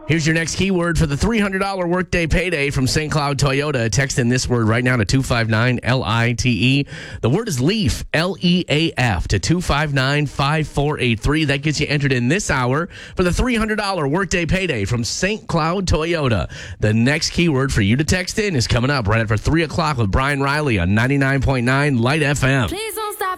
Here's your next keyword for the $300 workday payday from St. Cloud Toyota. Text in this word right now to 259-LITE. The word is leaf, L-E-A-F, to 259-5483. That gets you entered in this hour for the $300 workday payday from St. Cloud Toyota. The next keyword for you to text in is coming up right after 3 o'clock with Brian Riley on 99.9 Light FM. Please